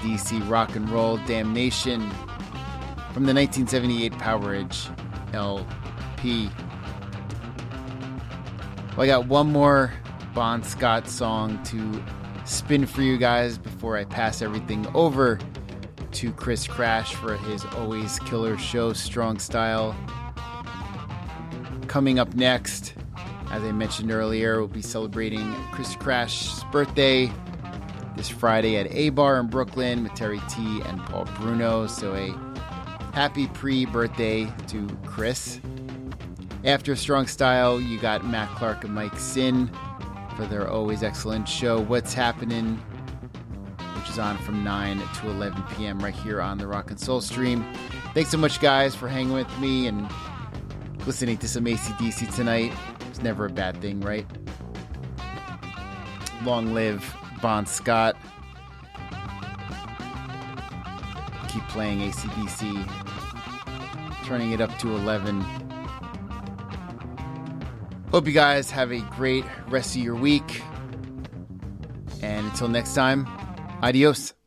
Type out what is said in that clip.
AC/DC Rock and Roll Damnation from the 1978 Powerage LP. Well, I got one more Bon Scott song to spin for you guys before I pass everything over to Chris Crash for his always killer show, Strong Style. Coming up next, as I mentioned earlier, we'll be celebrating Chris Crash's birthday this Friday at A-Bar in Brooklyn with Terry T and Paul Bruno. So a happy pre-birthday to Chris. After Strong Style, you got Matt Clark and Mike Sin for their always excellent show, What's Happening, which is on from 9 to 11 p.m. right here on the Rock and Soul stream. Thanks so much, guys, for hanging with me and listening to some AC/DC tonight. It's never a bad thing, right? Long live Bon Scott. Keep playing AC/DC. Turning it up to 11. Hope you guys have a great rest of your week. And until next time, adios.